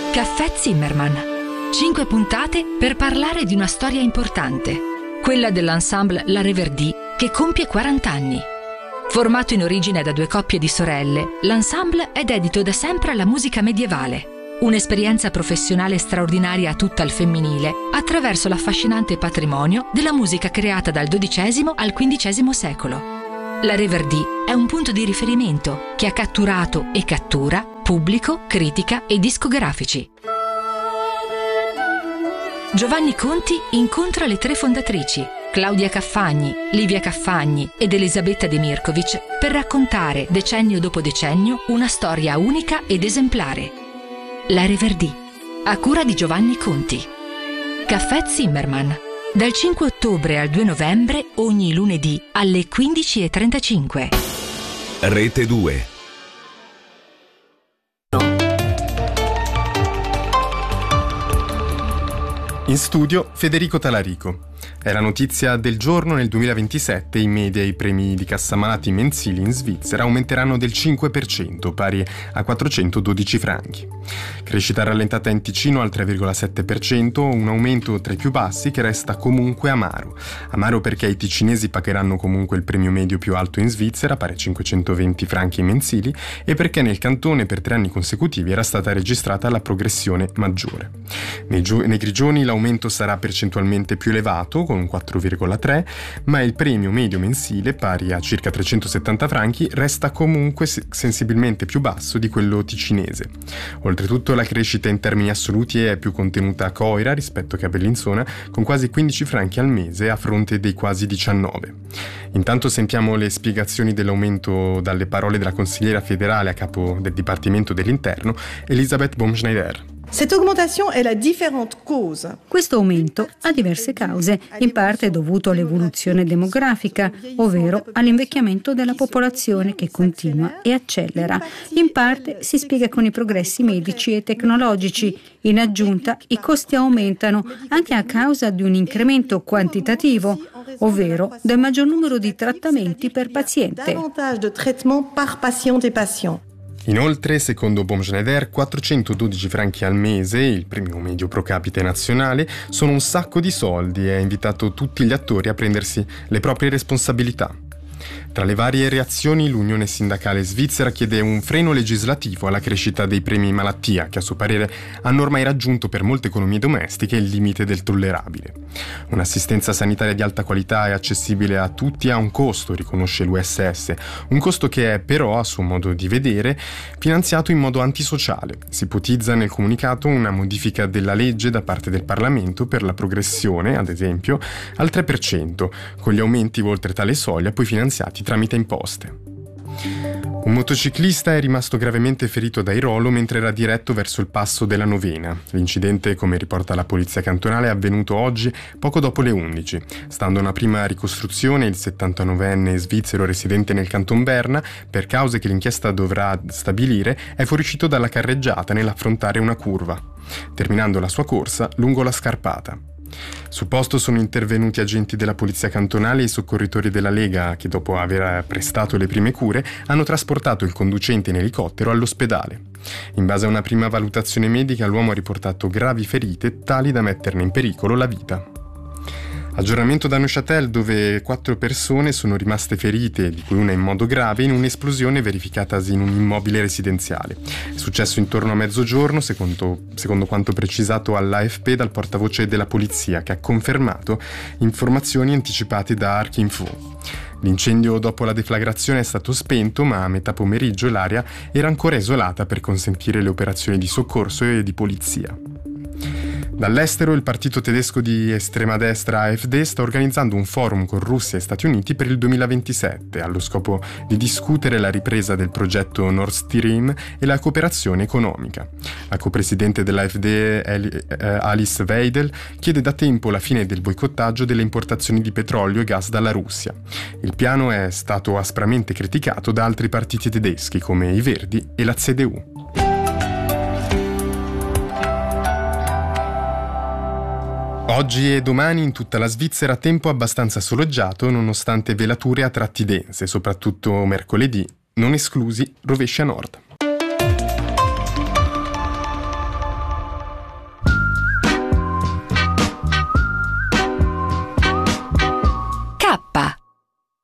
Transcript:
Caffè Zimmermann. 5 puntate per parlare di una storia importante, quella dell'ensemble La Reverdit, che compie 40 anni. Formato in origine da 2 coppie di sorelle, l'ensemble è dedito da sempre alla musica medievale, un'esperienza professionale straordinaria tutta al femminile, attraverso l'affascinante patrimonio della musica creata dal XII al XV secolo. La Reverdit è un punto di riferimento che ha catturato e cattura pubblico, critica e discografici. Giovanni Conti incontra le 3 fondatrici, Claudia Caffagni, Livia Caffagni ed Elisabetta Demirkovic, per raccontare, decennio dopo decennio, una storia unica ed esemplare. La Reverdit, a cura di Giovanni Conti. Caffè Zimmermann, dal 5 ottobre al 2 novembre, ogni lunedì alle 15:35. Rete 2. In studio Federico Talarico. È la notizia del giorno. Nel 2027 in media i premi di cassamalati mensili in Svizzera aumenteranno del 5%, pari a 412 franchi. Crescita rallentata in Ticino al 3,7%, un aumento tra i più bassi che resta comunque amaro. Amaro perché i ticinesi pagheranno comunque il premio medio più alto in Svizzera, pari a 520 franchi mensili, e perché nel cantone per 3 anni consecutivi era stata registrata la progressione maggiore. Nei grigioni l'aumento sarà percentualmente più elevato, con un 4,3, ma il premio medio mensile, pari a circa 370 franchi, resta comunque sensibilmente più basso di quello ticinese. Oltretutto la crescita in termini assoluti è più contenuta a Coira rispetto che a Bellinzona, con quasi 15 franchi al mese a fronte dei quasi 19. Intanto sentiamo le spiegazioni dell'aumento dalle parole della consigliera federale a capo del Dipartimento dell'Interno, Elisabeth Baumschneider. Questo aumento ha diverse cause, in parte dovuto all'evoluzione demografica, ovvero all'invecchiamento della popolazione che continua e accelera. In parte si spiega con i progressi medici e tecnologici. In aggiunta, i costi aumentano anche a causa di un incremento quantitativo, ovvero del maggior numero di trattamenti per paziente. Inoltre, secondo Baumschneider, 412 franchi al mese, il premio medio pro capite nazionale, sono un sacco di soldi e ha invitato tutti gli attori a prendersi le proprie responsabilità. Tra le varie reazioni, l'Unione Sindacale Svizzera chiede un freno legislativo alla crescita dei premi malattia, che a suo parere hanno ormai raggiunto per molte economie domestiche il limite del tollerabile. Un'assistenza sanitaria di alta qualità e accessibile a tutti ha un costo, riconosce l'USS, un costo che è però, a suo modo di vedere, finanziato in modo antisociale. Si ipotizza nel comunicato una modifica della legge da parte del Parlamento per la progressione, ad esempio, al 3%, con gli aumenti oltre tale soglia poi finanziati tramite imposte. Un motociclista è rimasto gravemente ferito dai rolo mentre era diretto verso il passo della Novena. L'incidente, come riporta la polizia cantonale, è avvenuto oggi poco dopo le 11. Stando a una prima ricostruzione, il 79enne svizzero residente nel canton Berna, per cause che l'inchiesta dovrà stabilire, è fuoriuscito dalla carreggiata nell'affrontare una curva, terminando la sua corsa lungo la scarpata. Sul posto sono intervenuti agenti della polizia cantonale e i soccorritori della Lega che, dopo aver prestato le prime cure, hanno trasportato il conducente in elicottero all'ospedale. In base a una prima valutazione medica, l'uomo ha riportato gravi ferite tali da metterne in pericolo la vita. Aggiornamento da Neuchâtel, dove 4 persone sono rimaste ferite, di cui una in modo grave, in un'esplosione verificatasi in un immobile residenziale. È successo intorno a mezzogiorno, secondo quanto precisato all'AFP dal portavoce della polizia, che ha confermato informazioni anticipate da Archinfo. L'incendio dopo la deflagrazione è stato spento, ma a metà pomeriggio l'area era ancora isolata per consentire le operazioni di soccorso e di polizia. Dall'estero, il partito tedesco di estrema destra AfD sta organizzando un forum con Russia e Stati Uniti per il 2027, allo scopo di discutere la ripresa del progetto Nord Stream e la cooperazione economica. La copresidente dell'AfD, Alice Weidel, chiede da tempo la fine del boicottaggio delle importazioni di petrolio e gas dalla Russia. Il piano è stato aspramente criticato da altri partiti tedeschi come i Verdi e la CDU. Oggi e domani in tutta la Svizzera tempo abbastanza soleggiato nonostante velature a tratti dense, soprattutto mercoledì, non esclusi rovesci a nord.